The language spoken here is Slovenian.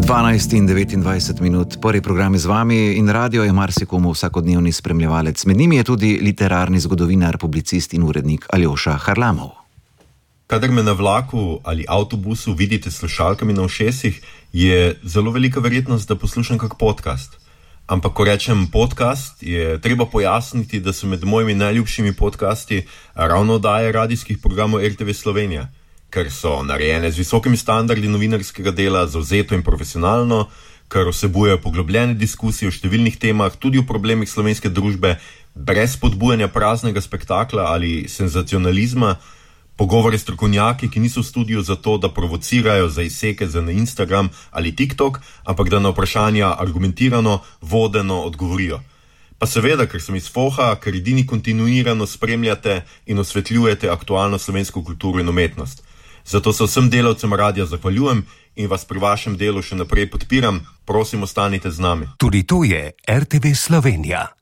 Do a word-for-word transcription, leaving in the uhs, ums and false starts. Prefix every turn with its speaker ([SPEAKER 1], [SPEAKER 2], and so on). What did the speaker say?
[SPEAKER 1] dvanajst in devetindvajset minut, prvi program je z vami in radio je marsikomu vsakodnevni spremljevalec. Med njimi je tudi literarni zgodovinar, publicist in urednik Aljoša Harlamov.
[SPEAKER 2] Kadar me na vlaku ali avtobusu vidite s slušalkami na ušesih, je zelo velika verjetnost, da poslušam kak podcast. Ampak ko rečem podcast, je treba pojasniti, da so med mojimi najljubšimi podcasti ravno oddaje radijskih programov R T V Slovenija, ker so narejene z visokimi standardi novinarskega dela, zavzeto in profesionalno, ker vsebujejo poglobljene diskusije o številnih temah, tudi o problemih slovenske družbe, brez spodbujanja praznega spektakla ali senzacionalizma, pogovore strokovnjaki, ki niso v studiu zato, da provocirajo za izseke za na Instagram ali TikTok, ampak da na vprašanja argumentirano, vodeno odgovorijo. Pa seveda, ker sem iz Foha, ker edini kontinuirano spremljate in osvetljujete aktualno slovensko kulturo in umetnost. Zato se vsem delavcem radia zahvaljujem in vas pri vašem delu še naprej podpiram. Prosim, ostanite z nami.
[SPEAKER 3] Tudi to je R T V Slovenija.